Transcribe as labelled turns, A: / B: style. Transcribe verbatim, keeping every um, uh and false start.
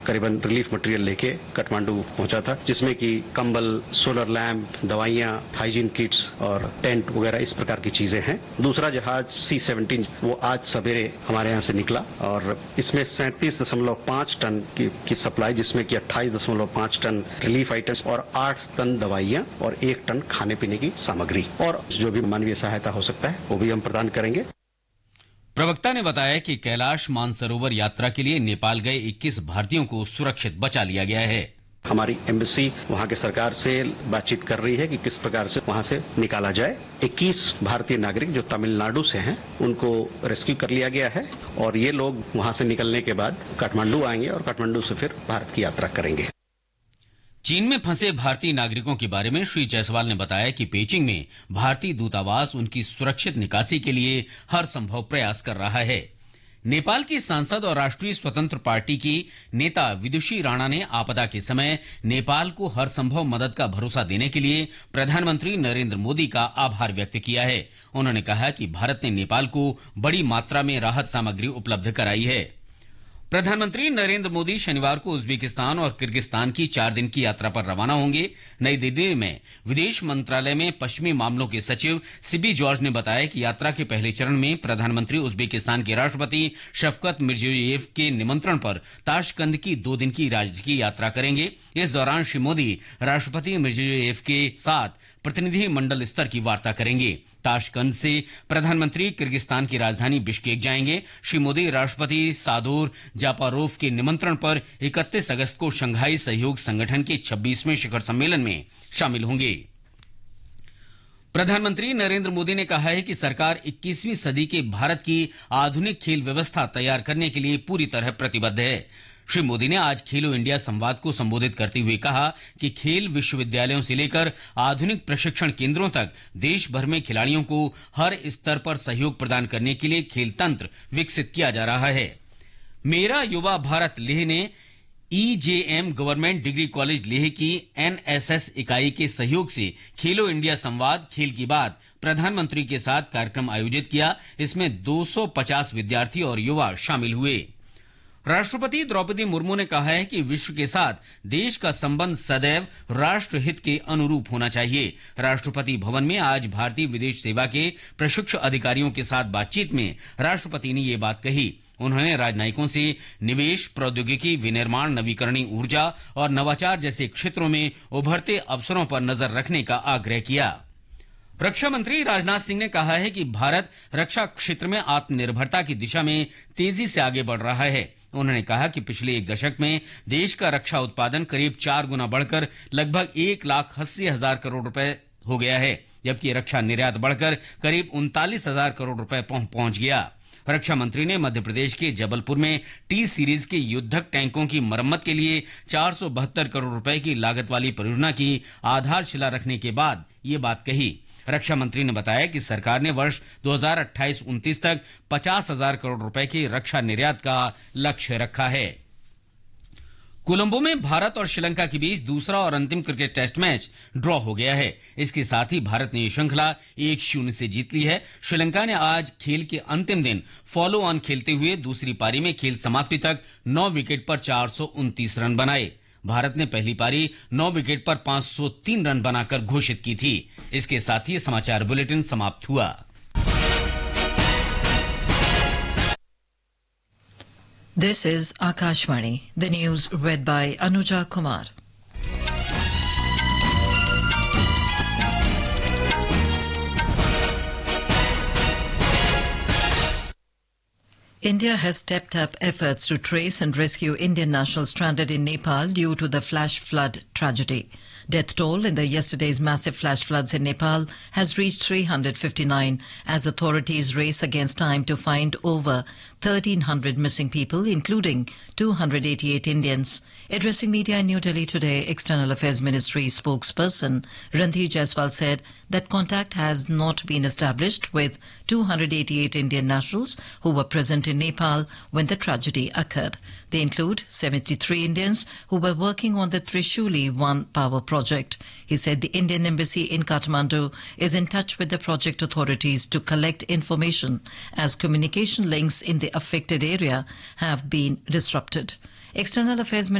A: करीबन relief material लेके काठमांडू पहुंचा था, जिसमें कि कंबल, सोलर लैंप, दवाइयां, हाइजीन किट्स और टेंट वगैरह इस प्रकार की चीजें हैं। दूसरा जहाज सी सेवनटीन वो आज सवेरे हमारे यहाँ से निकला और इसमें सैंतीस दशमलव पांच टन की, की सप्लाई, जिसमें कि अट्ठाईस दशमलव पांच टन रिलीफ आइटम्स और आठ टन दवाइयां और एक टन खाने पीने की सामग्री और जो भी मानवीय सहायता हो सकता है वो भी हम प्रदान करेंगे।
B: प्रवक्ता ने बताया कि कैलाश मानसरोवर यात्रा के लिए नेपाल गए इक्कीस भारतीयों को सुरक्षित बचा लिया गया है।
A: हमारी एम्बेसी वहां के सरकार से बातचीत कर रही है कि किस प्रकार से वहां से निकाला जाए। इक्कीस भारतीय नागरिक जो तमिलनाडु से हैं उनको रेस्क्यू कर लिया गया है और ये लोग वहां से निकलने के बाद काठमांडू आएंगे और काठमांडू से फिर भारत की यात्रा करेंगे।
B: चीन में फंसे भारतीय नागरिकों के बारे में श्री जायसवाल ने बताया कि पेचिंग में भारतीय दूतावास उनकी सुरक्षित निकासी के लिए हर संभव प्रयास कर रहा है। नेपाल की सांसद और राष्ट्रीय स्वतंत्र पार्टी की नेता विदुषी राणा ने आपदा के समय नेपाल को हर संभव मदद का भरोसा देने के लिए प्रधानमंत्री नरेंद्र मोदी का आभार व्यक्त किया है। उन्होंने कहा कि भारत ने नेपाल को बड़ी मात्रा में राहत सामग्री उपलब्ध कराई है। प्रधानमंत्री नरेंद्र मोदी शनिवार को उज्बेकिस्तान और किर्गिस्तान की चार दिन की यात्रा पर रवाना होंगे। नई दिल्ली में विदेश मंत्रालय में पश्चिमी मामलों के सचिव सिबी जॉर्ज ने बताया कि यात्रा के पहले चरण में प्रधानमंत्री उज्बेकिस्तान के राष्ट्रपति शफकत मिर्जियोयेव के निमंत्रण पर ताशकंद की दो दिन की राजकीय यात्रा करेंगे। इस दौरान श्री मोदी राष्ट्रपति मिर्जियोयेव के साथ प्रतिनिधि मंडल स्तर की वार्ता करेंगे। ताशकंद से प्रधानमंत्री किर्गिस्तान की राजधानी बिश्केक जाएंगे। श्री मोदी राष्ट्रपति सादोर जापारोव के निमंत्रण पर इकतीस अगस्त को शंघाई सहयोग संगठन के छब्बीसवें शिखर सम्मेलन में शामिल होंगे। प्रधानमंत्री नरेंद्र मोदी ने कहा है कि सरकार इक्कीसवीं सदी के भारत की आधुनिक खेल व्यवस्था तैयार करने के लिए पूरी तरह प्रतिबद्ध है। श्री मोदी ने आज खेलो इंडिया संवाद को संबोधित करते हुए कहा कि खेल विश्वविद्यालयों से लेकर आधुनिक प्रशिक्षण केंद्रों तक देश भर में खिलाड़ियों को हर स्तर पर सहयोग प्रदान करने के लिए खेल तंत्र विकसित किया जा रहा है। मेरा युवा भारत लेह ने ईजेएम गवर्नमेंट डिग्री कॉलेज लेह की एनएसएस इकाई के सहयोग से खेलो इंडिया संवाद खेल की बात प्रधानमंत्री के साथ कार्यक्रम आयोजित किया। इसमें दो सौ पचास विद्यार्थी और युवा शामिल हुए। राष्ट्रपति द्रौपदी मुर्मू ने कहा है कि विश्व के साथ देश का संबंध सदैव राष्ट्र हित के अनुरूप होना चाहिए। राष्ट्रपति भवन में आज भारतीय विदेश सेवा के प्रशिक्षु अधिकारियों के साथ बातचीत में राष्ट्रपति ने ये बात कही। उन्होंने राजनयिकों से निवेश, प्रौद्योगिकी, विनिर्माण, नवीकरणीय ऊर्जा और नवाचार जैसे क्षेत्रों में उभरते अवसरों पर नजर रखने का आग्रह किया। रक्षा मंत्री राजनाथ सिंह ने कहा है कि भारत रक्षा क्षेत्र में आत्मनिर्भरता की दिशा में तेजी से आगे बढ़ रहा है। उन्होंने कहा कि पिछले एक दशक में देश का रक्षा उत्पादन करीब चार गुना बढ़कर लगभग एक लाख अस्सी हजार करोड़ रुपए हो गया है, जबकि रक्षा निर्यात बढ़कर करीब उनतालीस हजार करोड़ रुपए पहुंच गया। रक्षा मंत्री ने मध्य प्रदेश के जबलपुर में टी सीरीज के युद्धक टैंकों की मरम्मत के लिए चार सौ बहत्तर करोड़ रुपए की लागत वाली परियोजना की आधारशिला रखने के बाद ये बात कही। रक्षा मंत्री ने बताया कि सरकार ने वर्ष दो हज़ार अट्ठाईस उनतीस तक पचास हजार करोड़ रुपए की रक्षा निर्यात का लक्ष्य रखा है। कोलंबो में भारत और श्रीलंका के बीच दूसरा और अंतिम क्रिकेट टेस्ट मैच ड्रॉ हो गया है। इसके साथ ही भारत ने ये श्रृंखला एक शून्य से जीत ली है। श्रीलंका ने आज खेल के अंतिम दिन फॉलो ऑन खेलते हुए दूसरी पारी में खेल समाप्ति तक नौ विकेट पर चार सौ उनतीस रन बनाए। भारत ने पहली पारी नौ विकेट पर पांच सौ तीन रन बनाकर घोषित की थी। इसके साथ ही समाचार बुलेटिन समाप्त हुआ।
C: This is Akashvani. The news read by Anuja Kumar. India has stepped up efforts to trace and rescue Indian nationals stranded in Nepal due to the flash flood tragedy. Death toll in the yesterday's massive flash floods in Nepal has reached three hundred fifty-nine as authorities race against time to find over thirteen hundred missing people, including two hundred eighty-eight Indians. Addressing media in New Delhi today, External Affairs Ministry spokesperson Randhir Jaiswal said that contact has not been established with two hundred eighty-eight Indian nationals who were present in Nepal when the tragedy occurred. They include seventy-three Indians who were working on the Trishuli one power project. He said the Indian embassy in Kathmandu is in touch with the project authorities to collect information as communication links in the affected area have been disrupted. External Affairs